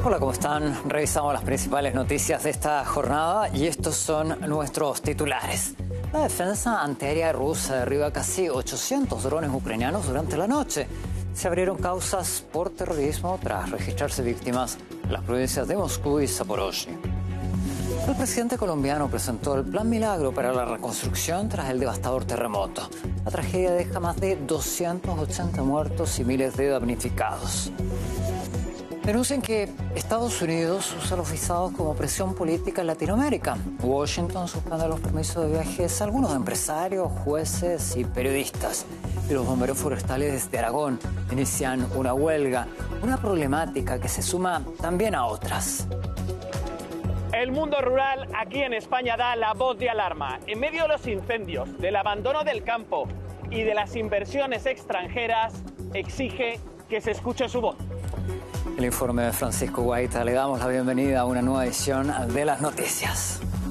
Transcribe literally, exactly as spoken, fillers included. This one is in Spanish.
Hola, ¿cómo están? Revisamos las principales noticias de esta jornada y estos son nuestros titulares. La defensa antiaérea rusa derriba casi ochocientos drones ucranianos durante la noche. Se abrieron causas por terrorismo tras registrarse víctimas en las provincias de Moscú y Zaporozhye. El presidente colombiano presentó el Plan Milagro para la reconstrucción tras el devastador terremoto. La tragedia deja más de doscientos ochenta muertos y miles de damnificados. Denuncian que Estados Unidos usa los visados como presión política en Latinoamérica. Washington suspende los permisos de viajes a algunos empresarios, jueces y periodistas. Y los bomberos forestales de Aragón inician una huelga, una problemática que se suma también a otras. El mundo rural aquí en España da la voz de alarma. En medio de los incendios, del abandono del campo y de las inversiones extranjeras, exige que se escuche su voz. El informe de Francisco Guaita. Le damos la bienvenida a una nueva edición de las noticias.